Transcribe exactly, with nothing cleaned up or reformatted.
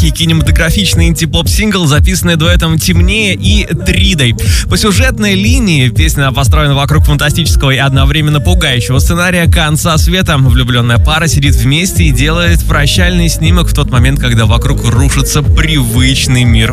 яркий кинематографичный инди-поп-сингл, записанный дуэтом «Темнее» и «Тридой». По сюжетной линии песня построена вокруг фантастического и одновременно пугающего сценария конца света. Влюбленная пара сидит вместе и делает прощальный снимок в тот момент, когда вокруг рушится привычный мир.